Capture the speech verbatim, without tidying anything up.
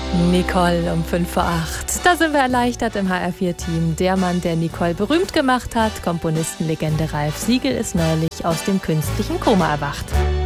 Nicole um fünf vor acht. Da sind wir erleichtert im H R vier Team. Der Mann, der Nicole berühmt gemacht hat, Komponistenlegende Ralf Siegel, ist neulich aus dem künstlichen Koma erwacht.